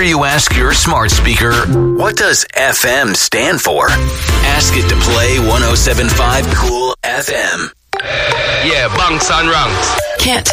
you ask your smart speaker, what does FM stand for? Ask it to play 107.5 Cool FM. Yeah, bunks and ranks. Can't